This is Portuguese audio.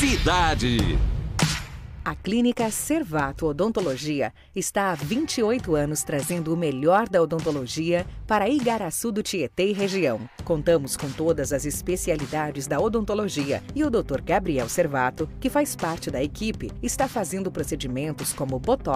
Cidade. A Clínica Servato Odontologia está há 28 anos trazendo o melhor da odontologia para Igaraçu do Tietê e região. Contamos com todas as especialidades da odontologia e o Dr. Gabriel Servato, que faz parte da equipe, está fazendo procedimentos como botox,